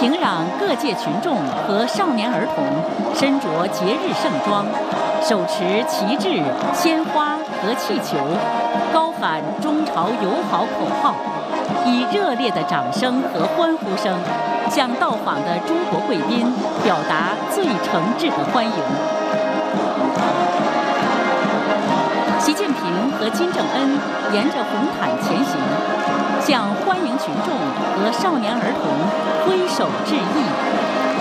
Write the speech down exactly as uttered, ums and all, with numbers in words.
平壤各界群众和少年儿童身着节日盛装，手持旗帜、鲜花和气球，高喊中朝友好口号，以热烈的掌声和欢呼声向到访的中国贵宾表达最诚挚的欢迎。习近平和金正恩沿着红毯前行，向欢迎群众和少年儿童挥手致意。